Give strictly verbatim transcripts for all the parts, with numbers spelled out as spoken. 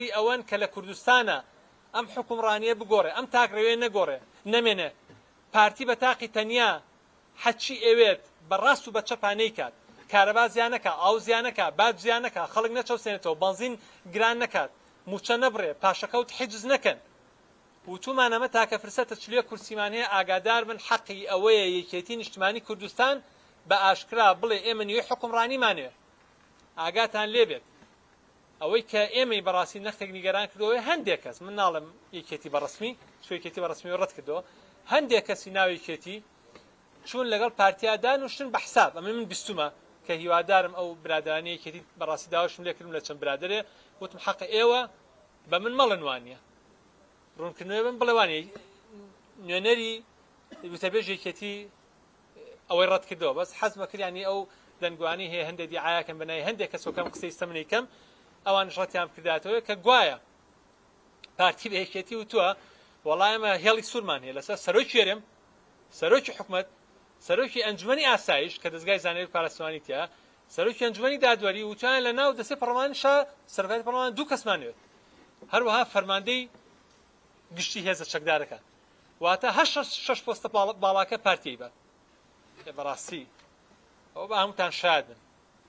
ئەوەن کە لە کوردستانە ئەم حکومڕانیە بگۆڕێ ئەم تاکڕێوێ نەگۆڕێ نەمێنێ پارتی بە تاقی تەنیا حەچی ئەوێت بەڕاست و بە چەپانەی کات کارەبا زیان نەکات ئاو زیان نەکات باد زیان نەکات خەڵک نەچەوسێنێتەوە بەنزین گران نەکات موچە نەبڕێ پاشەکەوت حیجز نەکەن وتومان ئەمە تاکە فرسەتە چلوێ کورسیمان هەیە ئاگادار بن حەقی ئەوەیە یەکێتی نیشتمانی کوردستان بە ئاشکرا بڵێ ئێمە نیوەی حکومڕانیمانەیە ئاگاتان لێبێت ئەوەی کە ئێمەی بەڕاستی نەختێک نیگەران کردەوە هەندێک کەس من ناڵم یەکێتی بەڕسمی شوێکێتی بەڕسمی ڕەت کردەوە هەندێک کەسی ناوی یەکێتی چون لەگەڵ پارتیادان وشتن بە حساب ئەمە من بیستمە کە هیوادارم ئەو برادرانی یەکێتی بەڕاستی داواشم لێ کردم لە چەند برادرێ وتم حەق ئێوە بە من مەڵن وانە ڕوونکردنەوەی بم بڵێ وانێ نوێنەری وتەبێژ یەکێتی ئەوەی ڕەت کردەوە بەس حەزمە کردیانی ئەو دەنگوانی هەیە هەندێک دیعایەکەم بنای هەندێک کەسەکەم قسەی سەمنەی کەم ئەوان ڕەتیان کرداتەوە کە گوایە پارتی بە یەکێتی وتووە وەڵای ئەمە هێڵی سوورمان هەیە لەسەر سەرۆکی هێرم سەرۆکی حکومەت سەرۆکی ئەنجومەنی ئاسایش کە دەستگای زانیاری پارێزسوانی تیا سەرۆکی ئەنجومەنی دادوەری وتیان لە ناو دەسێ پەرلەمانیشە سەرۆکایەتی پەرلەمان دوو کەسمانەوێت هەروەها فەرماندەی گشتی هێزە چەکدارەکە واتە هەشت شەش پۆستە باڵاکە پارتیی بە بەڕاستی ئەوە بە هەمووتان شاد بن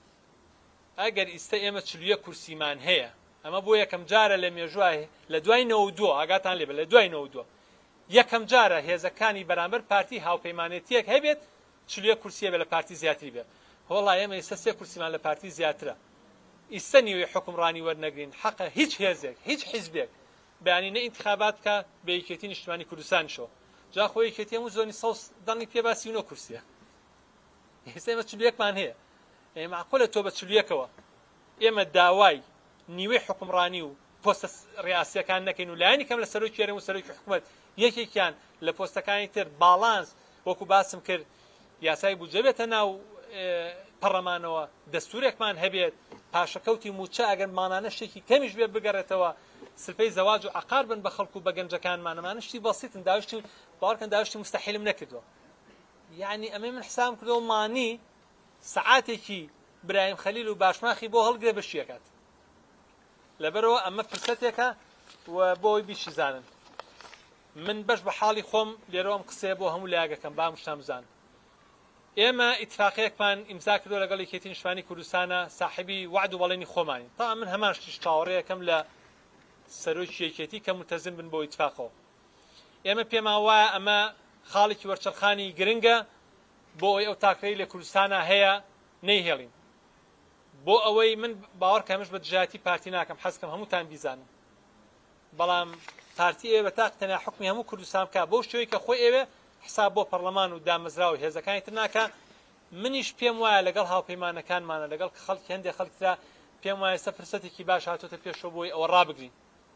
ئەگەر ئیستا ئێمە چلوویە کورسیمان هەیە ئەمە بۆ یەکەم جارە لە مێژوای لە دوای نەوە دووە ئاگاتان لێبە لە دوای نەوە دووە یەکەم جارە هێزەکانی بەرامبەر پارتی هاوپەیمانێتیەک هەبێت چلوویە کورسیە بێ لە پارتی زیاتری بێ وەڵای ئێمە ئێستا سێ کورسیمان لە پارتی زیاترە ئیستا نیوەی حکومڕانی وەرنەگرین حەقە هیچ هێزێک هیچ حیزبێک بەیانی نە ئینتخابات کە بە یەکێتی نیشتمانی کوردستانیشەوە جا خۆی یەکێتی هەموو زۆنی سەوس دەڵی پێ باسی و نۆ کورسیە ئێستا ئێمە چلوویەکمان هەیە ئێمە معقولە تۆ بە چلوویەکەوە ئێمە داوای نیوەی حکومڕانی و پۆستە ڕیاسیەکان نەکەین و لایەنی کەم لە سەرۆکی هێرم و سەرۆکی حکومەت یەکێکیان لە پۆستەکانی تر باڵانس وەکو باسم کرد یاسای بودجە بێتە ناو پەرلەمانەوە دەستورێکمان هەبێت پاشەکەوتی موچە ئەگەر مانانە شتێکی کەمیش بێ بگەڕێتەوە سلپەی زەواج و عەقار بن بە خەڵکو و بە گەنجەکانمان ئەمانە شتی بەسیتن داوشتی باوەڕکەن داوشتی مستەحیلم نەکردووە یعنی ئەمە من حسام کردەوە مانی سەعاتێکی برایم خەلیل و باشماخی بۆ هەڵگرێ بەشیەکات لەبەرەوە ئەمە فرسەتێکە و بۆی بیشی زانن من بەش بە حاڵی خۆم لێرەوەم قسەیە بۆ هەموو لایەکەکەم با مشتام بزان ئێمە ئیتفاقیەکمان ئیمزا کردەوە لەگەڵ یەکێتی نیشتمانی کوردستانە ساحبی وعد و بەڵێنی خۆمانی تا من هەمان شتیش چاوەڕێیەکەم لە سەرۆکی یەکێتی کە متەزم بن بۆ ئیتفاقەوە ئێمە پێمان وایە ئەمە خاڵێکی وەرچەرخانی گرنگە بۆ ئەوەی ئەو تاکرەی لە کوردستانە هەیە نەیهێڵین بۆ ئەوەی من باوەڕ کەمش بە دژایەتی پارتی ناکەم حەزکەم هەمووتان بیزانم بەڵام پارتی ئێوە تاق تەنیا حکمی هەموو کوردستان بکات بەو شێوەی کە خۆی ئێوە حساب بۆ پەرلەمان و دامەزراوە هێزەکانی تر ناکە منیش پێم وایە لەگەڵ هاوپەیمانەکانمانە لەگەڵ خەڵکی هەندێک خەڵکترا پێم وایە ئێستا فرسەتێکی باش هاتوۆتە پێشەوە بۆی ئەوە ڕابگرین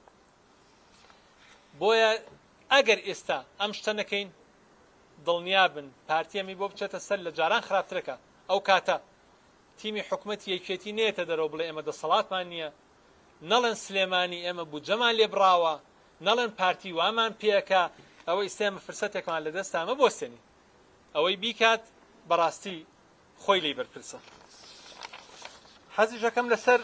بۆیە ئەگەر ئێستا ئەم شتە نەکەین دڵنیا بن پارتیەمی بۆ بچێتە سەر لە جاران خراپترەکە ئەو کاتە تیمی حکومەتی یەکێتی نێتە دەرەوە بڵێ ئێمە دەسەڵاتمان نییە نەڵێن سلێمانی ئێمە بودجەمان لێبڕاوە نەڵێن پارتی وامان پێەکە ئەوە ئێستێمە فرسەتێکمان لە دەست ئەمە بۆستێنی ئەوەی بیکات بەڕاستی خۆی لێی بەرپرسە حەزی ژەکەم لەسەر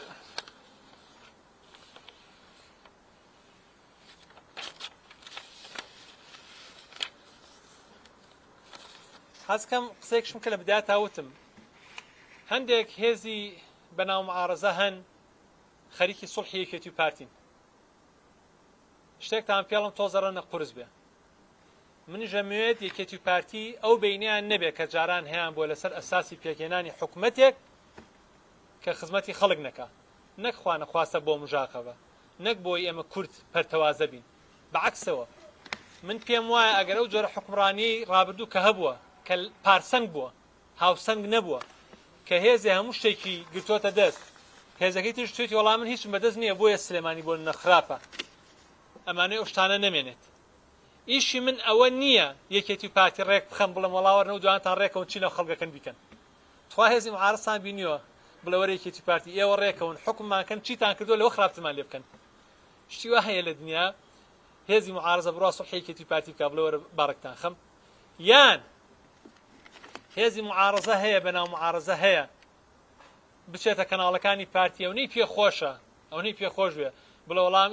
حەزکەم قسەیەکشم کە لە بدایا تاوتم هەندێک هێزی بەناو معارەزە هەن خەریکی سوڵحی یەکێتی و پارتین شتێکتان پێڵم تۆزەڕە نەقورس بێ منیش ئەمەوێت یەکێتی و پارتی ئەو بینیان نەبێت کە جاران هەیەیان بۆ لەسەر ئەساسی پێکهێنانی حکومەتێک کە خزمەتی خەڵک نەکا نەک خوا نەخواستە بۆ مژاقەبە نەک بۆی ئێمە کورد پەرتەوازە بین بەعەکسەوە من پێم وایە ئەگەر ئەو جۆرە حکومڕانی ڕابردوو کە هەبووە کە پارسەنگ بووە هاوسەنگ نەبووە کە هێزی هەموو شتێکی گرتوۆتە دەست هێزەکەی تر شتێتی وەڵام من هیچم بەدەست نییە بۆیە سلێمانی بۆ نەخراپە ئەمانەی ئەو شتانە نەمێنێت ئیشی من ئەوە نییە یەکێتی پارتی ڕێک بخەم بڵم وەڵاوەرنە و دوانتان ڕێکەون چینە خەڵگەکەن بیکەن توا هێزی معارەسان بینیوە بڵێ وەرە یەکێتی پارتی ئێوە ڕێکەون حکوممانکەن چیتان کردو لەوە خراپترمان لێ بکەن شتی وا هەیە لە دنیا هێزی معارەزە بڕوا سوڵحی یەکێتی پارتی بکا بڵێ وەرە باڕێکتان خەم یان هێزی معارەزە هەیە بەناو معارەزە هەیە بچێتە کەناڵەکانی پارتی ئەو نەی پێخۆشە ئەو نەی پێخۆش بێ بڵێ وەڵام